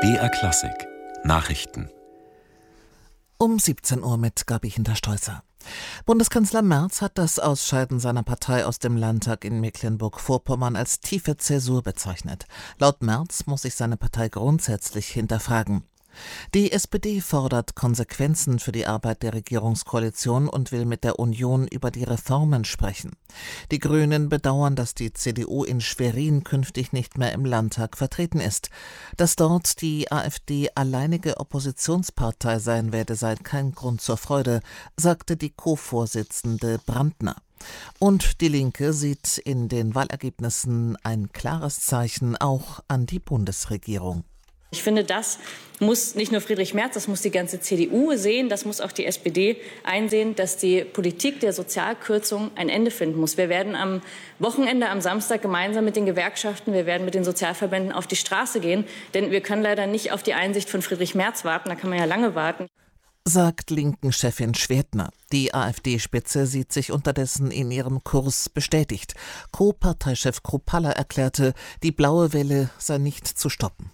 BR Klassik Nachrichten Um 17 Uhr mit Gabi Hinterstolzer. Bundeskanzler Merz hat das Ausscheiden seiner Partei aus dem Landtag in Mecklenburg-Vorpommern als tiefe Zäsur bezeichnet. Laut Merz muss sich seine Partei grundsätzlich hinterfragen. Die SPD fordert Konsequenzen für die Arbeit der Regierungskoalition und will mit der Union über die Reformen sprechen. Die Grünen bedauern, dass die CDU in Schwerin künftig nicht mehr im Landtag vertreten ist. Dass dort die AfD alleinige Oppositionspartei sein werde, sei kein Grund zur Freude, sagte die Co-Vorsitzende Brandner. Und die Linke sieht in den Wahlergebnissen ein klares Zeichen auch an die Bundesregierung. Ich finde, das muss nicht nur Friedrich Merz, das muss die ganze CDU sehen, das muss auch die SPD einsehen, dass die Politik der Sozialkürzung ein Ende finden muss. Wir werden am Wochenende, am Samstag gemeinsam mit den Gewerkschaften, wir werden mit den Sozialverbänden auf die Straße gehen, denn wir können leider nicht auf die Einsicht von Friedrich Merz warten, da kann man ja lange warten. Sagt Linken-Chefin Schwertner. Die AfD-Spitze sieht sich unterdessen in ihrem Kurs bestätigt. Co-Parteichef Kruppalla erklärte, die blaue Welle sei nicht zu stoppen.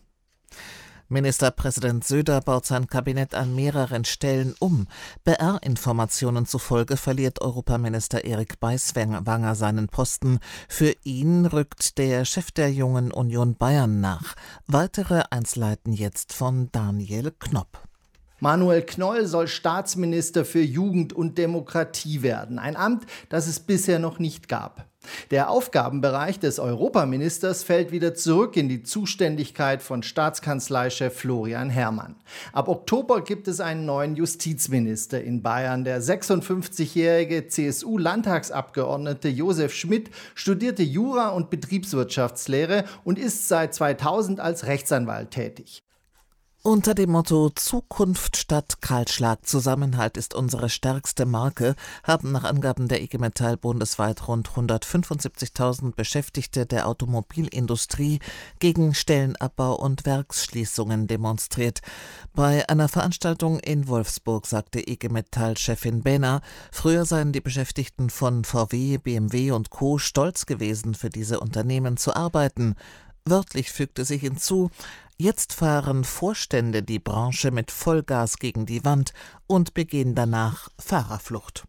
Ministerpräsident Söder baut sein Kabinett an mehreren Stellen um. BR-Informationen zufolge verliert Europaminister Erik Beiswanger seinen Posten. Für ihn rückt der Chef der Jungen Union Bayern nach. Weitere Einzelheiten jetzt von Daniel Knopp. Manuel Knoll soll Staatsminister für Jugend und Demokratie werden. Ein Amt, das es bisher noch nicht gab. Der Aufgabenbereich des Europaministers fällt wieder zurück in die Zuständigkeit von Staatskanzleichef Florian Herrmann. Ab Oktober gibt es einen neuen Justizminister in Bayern. Der 56-jährige CSU-Landtagsabgeordnete Josef Schmidt studierte Jura und Betriebswirtschaftslehre und ist seit 2000 als Rechtsanwalt tätig. Unter dem Motto Zukunft statt Kahlschlag, Zusammenhalt ist unsere stärkste Marke, haben nach Angaben der IG Metall bundesweit rund 175.000 Beschäftigte der Automobilindustrie gegen Stellenabbau und Werksschließungen demonstriert. Bei einer Veranstaltung in Wolfsburg sagte IG Metall-Chefin Behner, früher seien die Beschäftigten von VW, BMW und Co. stolz gewesen, für diese Unternehmen zu arbeiten. Wörtlich fügte sie hinzu, jetzt fahren Vorstände die Branche mit Vollgas gegen die Wand und begehen danach Fahrerflucht.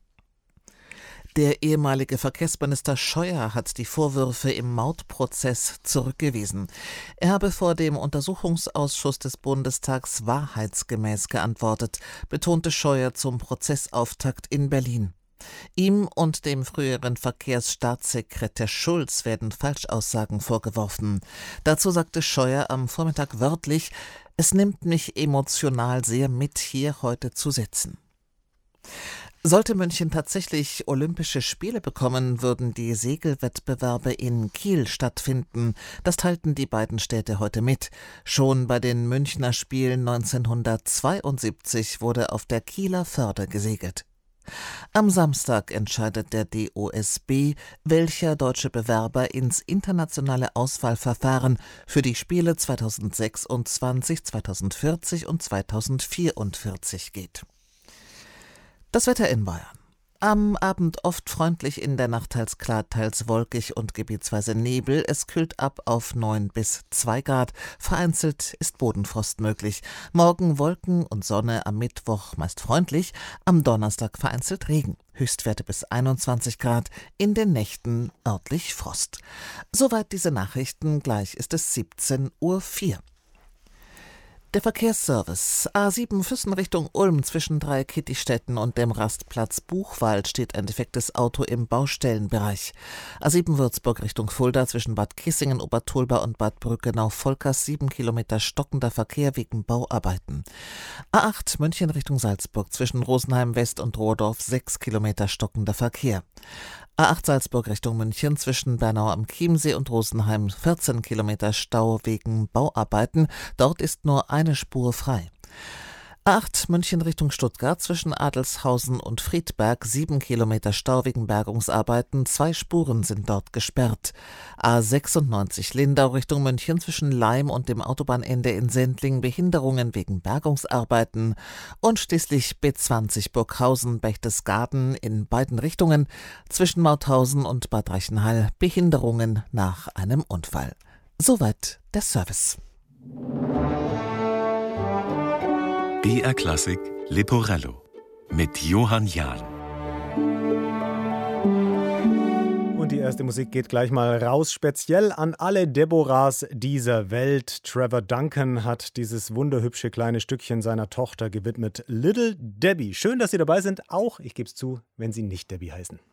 Der ehemalige Verkehrsminister Scheuer hat die Vorwürfe im Mautprozess zurückgewiesen. Er habe vor dem Untersuchungsausschuss des Bundestags wahrheitsgemäß geantwortet, betonte Scheuer zum Prozessauftakt in Berlin. Ihm und dem früheren Verkehrsstaatssekretär Schulz werden Falschaussagen vorgeworfen. Dazu sagte Scheuer am Vormittag wörtlich, es nimmt mich emotional sehr mit, hier heute zu sitzen. Sollte München tatsächlich Olympische Spiele bekommen, würden die Segelwettbewerbe in Kiel stattfinden. Das teilten die beiden Städte heute mit. Schon bei den Münchner Spielen 1972 wurde auf der Kieler Förde gesegelt. Am Samstag entscheidet der DOSB, welcher deutsche Bewerber ins internationale Auswahlverfahren für die Spiele 2026, 2040 und 2044 geht. Das Wetter in Bayern. Am Abend oft freundlich, in der Nacht teils klar, teils wolkig und gebietsweise Nebel. Es kühlt ab auf 9 bis 2 Grad. Vereinzelt ist Bodenfrost möglich. Morgen Wolken und Sonne, am Mittwoch meist freundlich. Am Donnerstag vereinzelt Regen. Höchstwerte bis 21 Grad. In den Nächten örtlich Frost. Soweit diese Nachrichten. Gleich ist es 17:04 Uhr. Der Verkehrsservice. A7 Füssen Richtung Ulm zwischen Dreieckittichstätten und dem Rastplatz Buchwald steht ein defektes Auto im Baustellenbereich. A7 Würzburg Richtung Fulda zwischen Bad Kissingen, Obertolba und Bad Brückenau-Volkers 7 Kilometer stockender Verkehr wegen Bauarbeiten. A8 München Richtung Salzburg zwischen Rosenheim West und Rohdorf 6 Kilometer stockender Verkehr. A8 Salzburg Richtung München zwischen Bernau am Chiemsee und Rosenheim 14 Kilometer Stau wegen Bauarbeiten. Dort ist nur eine Spur frei. A8 München Richtung Stuttgart zwischen Adelshausen und Friedberg 7 Kilometer Stau wegen Bergungsarbeiten. 2 Spuren sind dort gesperrt. A96 Lindau Richtung München zwischen Laim und dem Autobahnende in Sendling Behinderungen wegen Bergungsarbeiten. Und schließlich B20 Burghausen Berchtesgaden in beiden Richtungen zwischen Mauthausen und Bad Reichenhall Behinderungen nach einem Unfall. Soweit der Service. BR Klassik Leporello mit Johann Jahn. Und die erste Musik geht gleich mal raus, speziell an alle Deborahs dieser Welt. Trevor Duncan hat dieses wunderhübsche kleine Stückchen seiner Tochter gewidmet, Little Debbie. Schön, dass Sie dabei sind, auch, ich gebe es zu, wenn Sie nicht Debbie heißen.